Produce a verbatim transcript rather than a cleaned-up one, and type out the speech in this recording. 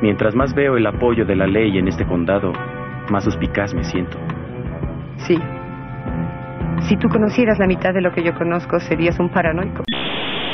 Mientras más veo el apoyo de la ley en este condado, más suspicaz me siento. Sí. Si tú conocieras la mitad de lo que yo conozco, serías un paranoico.